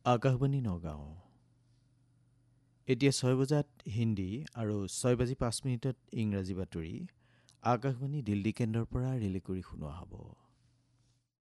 আকাশবাণী নগাঁও। এতিয়া 6 বজাত হিন্দী আৰু 6 বাজি 5 মিনিটত ইংৰাজী বাতৰি আকাশবাণী দিল্লী কেন্দ্ৰৰ পৰা ৰিলে কৰি শুনোৱা হ'ব।